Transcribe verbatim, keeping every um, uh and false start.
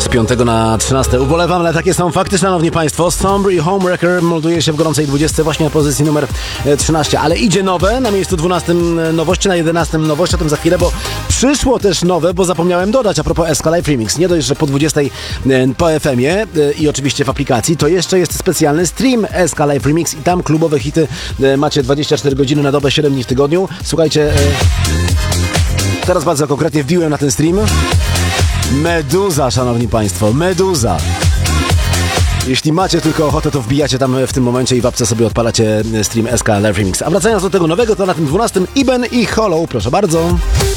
Z piątego na trzynaste ubolewam, ale takie są fakty, szanowni państwo. Sombr i Homewrecker molduje się w gorącej dwudziestce właśnie na pozycji numer trzynaście. Ale idzie nowe, na miejscu dwunastym nowości, na jedenastym nowości, o tym za chwilę, bo przyszło też nowe, bo zapomniałem dodać a propos S K Live Remix. Nie dość, że po dwudziestej po F M ie i oczywiście w aplikacji, to jeszcze jest specjalny stream S K Live Remix i tam klubowe hity macie dwadzieścia cztery godziny na dobę, siedem dni w tygodniu. Słuchajcie, teraz bardzo konkretnie wbiłem na ten stream. Meduza, szanowni państwo, Meduza. Jeśli macie tylko ochotę, to wbijacie tam w tym momencie i w apce sobie odpalacie stream S K Live Remix. A wracając do tego nowego, to na tym dwunastym Iben i Hollow, proszę bardzo.